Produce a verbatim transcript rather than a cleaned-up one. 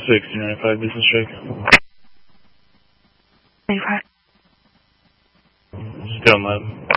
six, two ninety-five business check. ninety-five. Still eleven.